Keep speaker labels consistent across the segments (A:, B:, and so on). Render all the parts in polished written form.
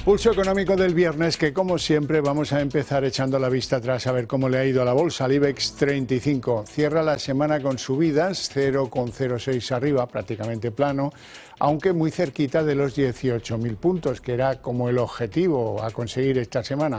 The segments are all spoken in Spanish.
A: Pulso económico del viernes que, como siempre, vamos a empezar echando la vista atrás a ver cómo le ha ido a la bolsa. El IBEX 35 cierra la semana con subidas, 0,06 arriba, prácticamente plano, aunque muy cerquita de los 18.000 puntos, que era como el objetivo a conseguir esta semana.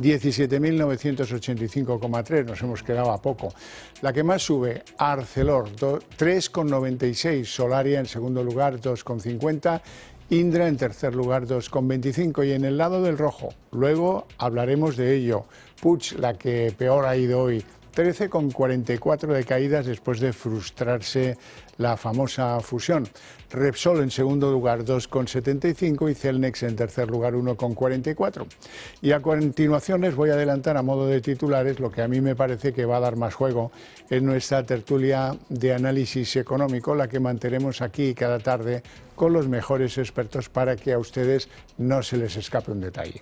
A: 17.985,3, nos hemos quedado a poco. La que más sube, Arcelor, 3,96, Solaria en segundo lugar, 2,50, Indra en tercer lugar, 2,25, y en el lado del rojo, luego hablaremos de ello, Puig, la que peor ha ido hoy, 13,44 de caídas después de frustrarse la famosa fusión. Repsol en segundo lugar, 2,75, y Celnex en tercer lugar, 1,44. Y a continuación les voy a adelantar a modo de titulares lo que a mí me parece que va a dar más juego en nuestra tertulia de análisis económico, la que mantenemos aquí cada tarde con los mejores expertos para que a ustedes no se les escape un detalle.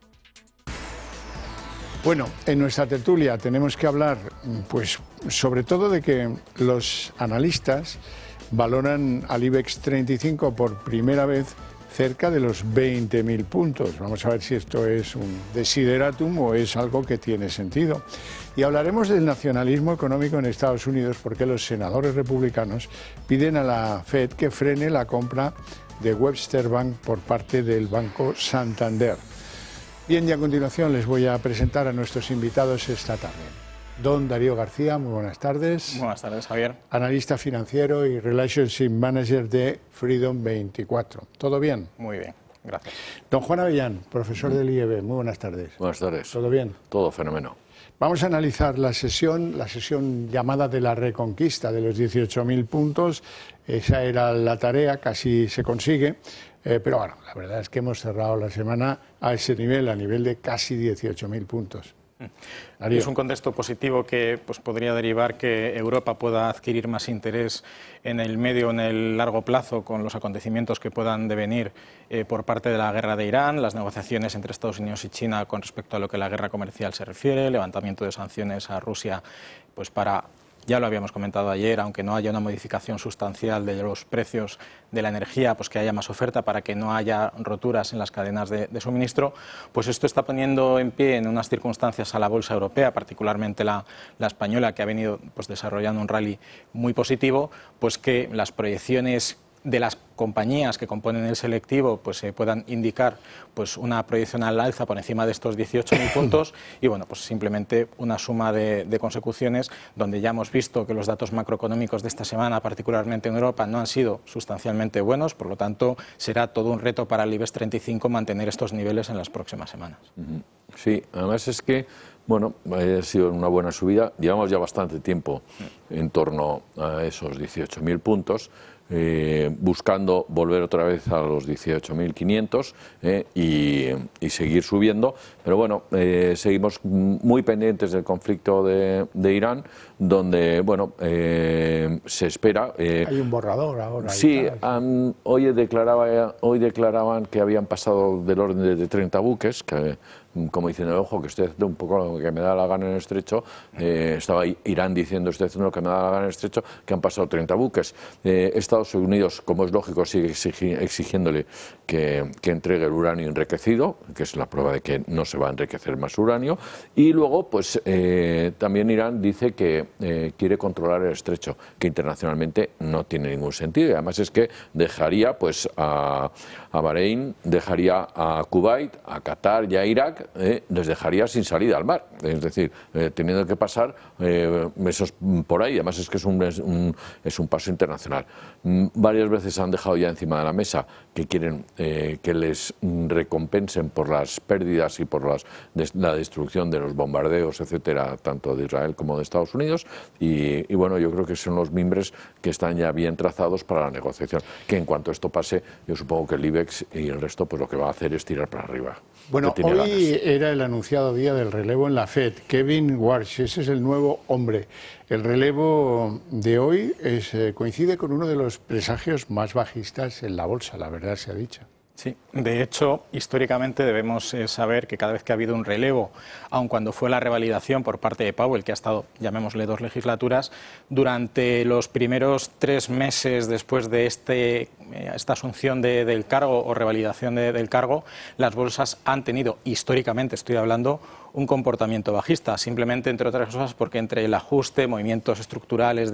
A: Bueno, en nuestra tertulia tenemos que hablar, pues, sobre todo de que los analistas valoran al IBEX 35 por primera vez cerca de los 20.000 puntos. Vamos a ver si esto es un desideratum o es algo que tiene sentido. Y hablaremos del nacionalismo económico en Estados Unidos, porque los senadores republicanos piden a la Fed que frene la compra de Webster Bank por parte del Banco Santander. Bien, y a continuación les voy a presentar a nuestros invitados esta tarde. Don Darío García, muy buenas tardes.
B: Buenas tardes, Javier.
A: Analista financiero y Relationship Manager de Freedom 24. ¿Todo bien?
B: Muy bien, gracias.
A: Don Juan Avellán, profesor del IEB, muy buenas tardes.
C: Buenas tardes.
A: ¿Todo bien?
C: Todo fenómeno.
A: Vamos a analizar la sesión llamada de la reconquista de los 18.000 puntos. Esa era la tarea, casi se consigue. Pero bueno, la verdad es que hemos cerrado la semana a ese nivel, a nivel de casi 18.000 puntos. Darío.
B: Es un contexto positivo que pues, podría derivar que Europa pueda adquirir más interés en el medio o en el largo plazo con los acontecimientos que puedan devenir por parte de la guerra de Irán, las negociaciones entre Estados Unidos y China con respecto a lo que la guerra comercial se refiere, levantamiento de sanciones a Rusia pues para... Ya lo habíamos comentado ayer, aunque no haya una modificación sustancial de los precios de la energía, pues que haya más oferta para que no haya roturas en las cadenas de suministro, pues esto está poniendo en pie en unas circunstancias a la bolsa europea, particularmente la española, que ha venido pues, desarrollando un rally muy positivo, pues que las proyecciones de las compañías que componen el selectivo pues puedan indicar pues una proyección al alza por encima de estos 18.000 puntos y bueno, pues simplemente una suma de consecuciones donde ya hemos visto que los datos macroeconómicos de esta semana, particularmente en Europa, no han sido sustancialmente buenos, por lo tanto será todo un reto para el IBEX 35 mantener estos niveles en las próximas semanas.
C: Sí, además es que bueno, ha sido una buena subida, llevamos ya bastante tiempo en torno a esos 18.000 puntos, buscando volver otra vez a los 18.500 y seguir subiendo, pero bueno, seguimos muy pendientes del conflicto de Irán, donde bueno, se espera...
A: Hay un borrador ahora.
C: Sí, hoy declaraban que habían pasado del orden de 30 buques, que como diciendo, ojo, que estoy haciendo un poco lo que me da la gana en el estrecho, estaba Irán diciendo, estoy haciendo lo que me da la gana en el estrecho, que han pasado 30 buques. Estados Unidos, como es lógico, sigue exigiéndole que entregue el uranio enriquecido, que es la prueba de que no se va a enriquecer más uranio, y luego, pues, también Irán dice que quiere controlar el estrecho, que internacionalmente no tiene ningún sentido, y además es que dejaría, pues, a Bahrein, dejaría a Kuwait, a Qatar y a Irak, les dejaría sin salida al mar, es decir, teniendo que pasar esos por ahí, además es que es un paso internacional. Varias veces han dejado ya encima de la mesa que quieren que les recompensen por las pérdidas y por la destrucción de los bombardeos, etcétera, tanto de Israel como de Estados Unidos, y bueno, yo creo que son los mimbres que están ya bien trazados para la negociación, que en cuanto esto pase, yo supongo que el IBEX y el resto pues lo que va a hacer es tirar para arriba.
A: Bueno, hoy era el anunciado día del relevo en la Fed. Kevin Warsh, ese es el nuevo hombre. El relevo de hoy coincide con uno de los presagios más bajistas en la bolsa, la verdad se ha dicho.
B: Sí, de hecho, históricamente debemos saber que cada vez que ha habido un relevo, aun cuando fue la revalidación por parte de Powell, que ha estado, llamémosle, 2 legislaturas, durante los primeros 3 meses después de esta asunción del cargo o revalidación del cargo, las bolsas han tenido, históricamente estoy hablando, un comportamiento bajista, simplemente, entre otras cosas, porque entre el ajuste, movimientos estructurales